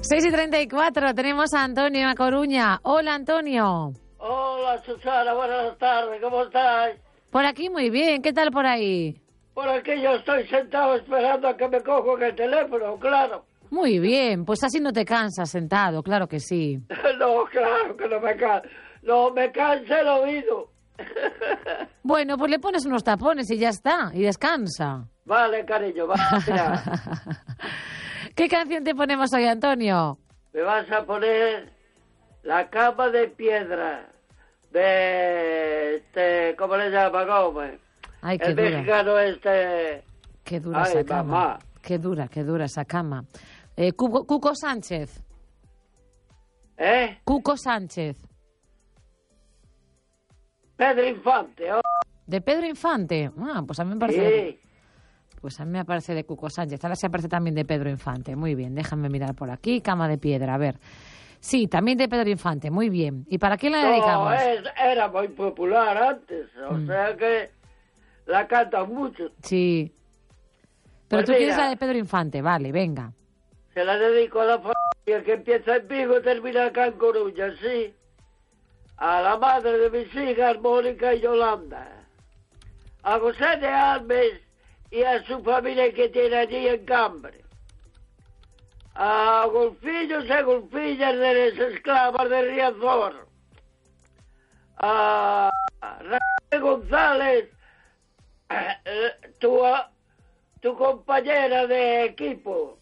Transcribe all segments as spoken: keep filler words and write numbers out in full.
seis y treinta y cuatro, tenemos a Antonio a Coruña. Hola, Antonio. Hola, Susana, buenas tardes, ¿cómo estás? Por aquí muy bien, ¿qué tal por ahí? Por aquí yo estoy sentado esperando a que me cojan el teléfono, claro. Muy bien, pues así no te cansas sentado, claro que sí. No, claro que no me cansa, no me cansa el oído. Bueno, pues le pones unos tapones y ya está, y descansa. Vale, cariño, vale, mira. ¿Qué canción te ponemos hoy, Antonio? Me vas a poner La cama de piedra de este, ¿cómo le llama? Gómez. Ay, qué El dura. mexicano este. Qué dura Ay, esa cama. mamá. Qué dura, qué dura esa cama. Eh, Cuco, Cuco Sánchez. ¿Eh? Cuco Sánchez. Pedro Infante. Oh. ¿De Pedro Infante? Ah, pues a mí me parece... De, Sí. pues a mí me parece de Cuco Sánchez. Ahora se aparece también de Pedro Infante. Muy bien, déjame mirar por aquí. Cama de piedra, a ver. Sí, también de Pedro Infante. Muy bien. ¿Y para quién la No, dedicamos? es, era muy popular antes. O Mm. sea que la cantan mucho. Sí. Pero Pues tú quieres mira. la de Pedro Infante. Vale, venga. Se la dedico a la familia que empieza en Vigo y termina acá en Coruña, sí. A la madre de mis hijas, Mónica y Yolanda. A José de Alves y a su familia que tiene allí en Cambre. A Golfillos y Golfillas de las esclavas de Riazor. A Raquel González, eh, tu, tu compañera de equipo.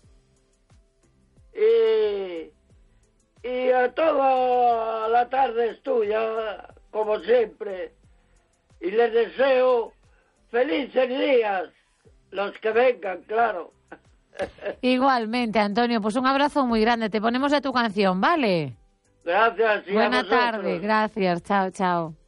Y, y a toda la tarde es tuya, como siempre. Y les deseo felices días, los que vengan, claro. Igualmente, Antonio, pues un abrazo muy grande. Te ponemos de tu canción, ¿vale? Gracias. Y a Buena vosotros. tarde, gracias. Chao, chao.